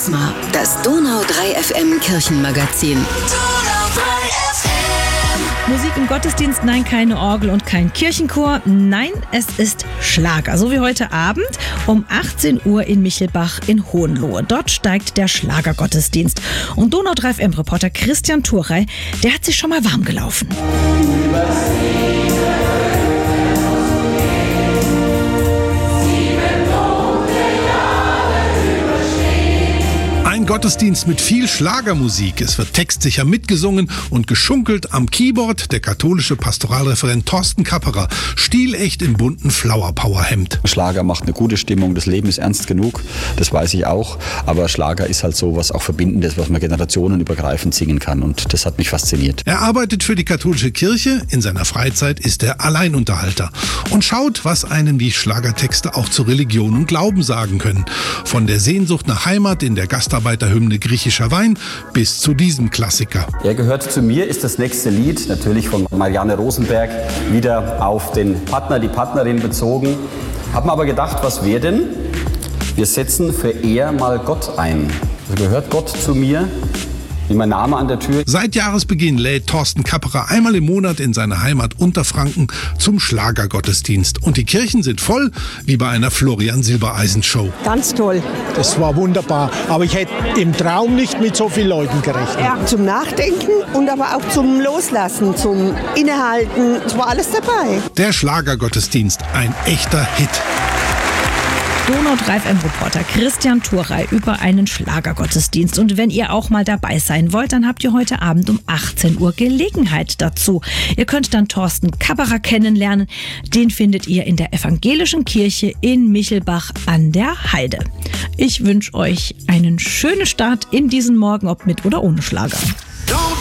Charisma, das Donau 3 FM Kirchenmagazin. Musik im Gottesdienst, nein, keine Orgel und kein Kirchenchor. Nein, es ist Schlager. So wie heute Abend um 18 Uhr in Michelbach in Hohenlohe. Dort steigt der Schlagergottesdienst. Und Donau 3 FM-Reporter Christian Thurey, der hat sich schon mal warm gelaufen. Ein Gottesdienst mit viel Schlagermusik. Es wird textsicher mitgesungen und geschunkelt am Keyboard der katholische Pastoralreferent Thorsten Kapperer, stilecht im bunten Flower-Power-Hemd. Schlager macht eine gute Stimmung, das Leben ist ernst genug, das weiß ich auch, aber Schlager ist halt so was auch Verbindendes, was man generationenübergreifend singen kann und das hat mich fasziniert. Er arbeitet für die katholische Kirche, in seiner Freizeit ist er Alleinunterhalter und schaut, was einem die Schlagertexte auch zu Religion und Glauben sagen können. Von der Sehnsucht nach Heimat in der Gastarbeiterhymne Griechischer Wein bis zu diesem Klassiker. Er gehört zu mir ist das nächste Lied, natürlich von Marianne Rosenberg, wieder auf den Partner, die Partnerin bezogen. Hab mir aber gedacht, was wäre denn? Wir setzen für eher mal Gott ein. Also gehört Gott zu mir? Wie mein Name an der Tür. Seit Jahresbeginn lädt Thorsten Kapperer einmal im Monat in seine Heimat Unterfranken zum Schlagergottesdienst. Und die Kirchen sind voll, wie bei einer Florian-Silbereisen-Show. Ganz toll. Das war wunderbar. Aber ich hätte im Traum nicht mit so vielen Leuten gerechnet. Ja, zum Nachdenken und aber auch zum Loslassen, zum Innehalten. Es war alles dabei. Der Schlagergottesdienst, ein echter Hit. Donau 3 FM-Reporter Christian Thurey über einen Schlagergottesdienst. Und wenn ihr auch mal dabei sein wollt, dann habt ihr heute Abend um 18 Uhr Gelegenheit dazu. Ihr könnt dann Thorsten Kapperer kennenlernen. Den findet ihr in der evangelischen Kirche in Michelbach an der Heide. Ich wünsche euch einen schönen Start in diesen Morgen, ob mit oder ohne Schlager.